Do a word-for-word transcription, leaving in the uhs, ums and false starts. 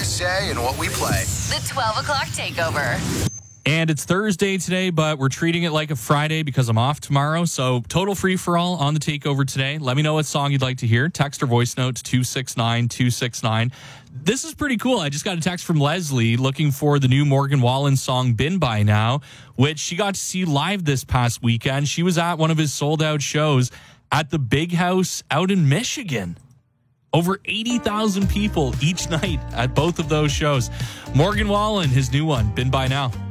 say and what we play. The twelve o'clock takeover. And it's Thursday today, but we're treating it like a Friday because I'm off tomorrow. So total free for all on the takeover today. Let me know what song you'd like to hear. Text or voice note to two six nine two six nine. This is pretty cool. I just got a text from Leslie looking for the new Morgan Wallen song, Been By Now, which she got to see live this past weekend. She was at one of his sold out shows at the Big House out in Michigan. Over eighty thousand people each night at both of those shows. Morgan Wallen, his new one, Been By Now.